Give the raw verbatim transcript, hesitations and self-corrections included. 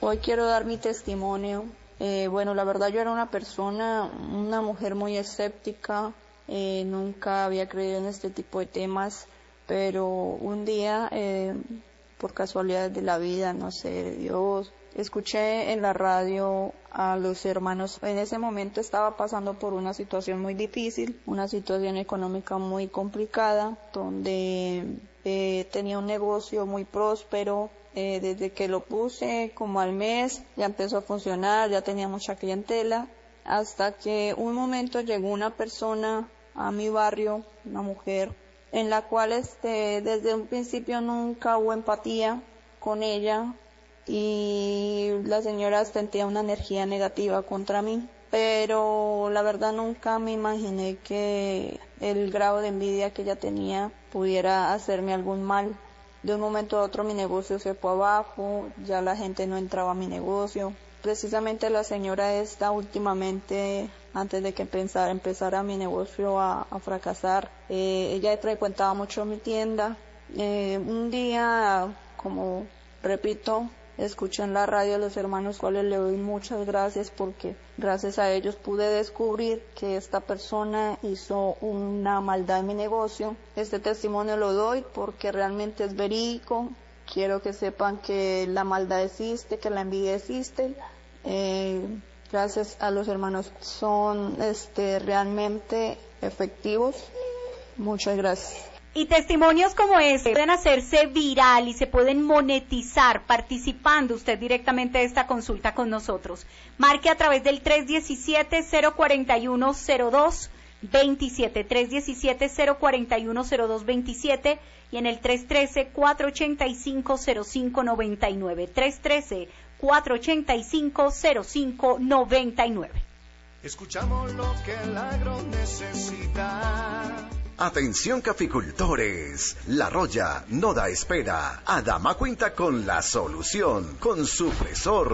Hoy quiero dar mi testimonio. Eh, bueno, la verdad yo era una persona, una mujer muy escéptica, eh, nunca había creído en este tipo de temas, pero un día, eh, por casualidad de la vida, no sé, de Dios, escuché en la radio a los hermanos. En ese momento estaba pasando por una situación muy difícil, una situación económica muy complicada, donde eh, tenía un negocio muy próspero. Eh, desde que lo puse, como al mes, ya empezó a funcionar, ya tenía mucha clientela, hasta que un momento llegó una persona a mi barrio, una mujer, en la cual este, desde un principio nunca hubo empatía con ella, y la señora sentía una energía negativa contra mí, pero la verdad nunca me imaginé que el grado de envidia que ella tenía pudiera hacerme algún mal. De un momento a otro mi negocio se fue abajo, ya la gente no entraba a mi negocio. Precisamente la señora esta últimamente, antes de que empezara, empezara mi negocio a, a fracasar, eh, ella frecuentaba mucho mi tienda. Eh, un día, como repito, escuché en la radio a los hermanos, cuales le doy muchas gracias, porque gracias a ellos pude descubrir que esta persona hizo una maldad en mi negocio. Este testimonio lo doy porque realmente es verídico. Quiero que sepan que la maldad existe, que la envidia existe. Eh, gracias a los hermanos son este, realmente efectivos. Muchas gracias. Y testimonios como ese pueden hacerse viral y se pueden monetizar participando usted directamente de esta consulta con nosotros. Marque a través del tres diecisiete, cero cuarenta y uno, cero dos veintisiete, tres diecisiete, cero cuarenta y uno, cero dos veintisiete y en el tres trece, cuatro ochenta y cinco, cero cinco noventa y nueve, tres trece, cuatro ochenta y cinco, cero cinco noventa y nueve. Escuchamos lo que el agro necesita. Atención caficultores, La Roya no da espera. Adama cuenta con la solución, con su fresor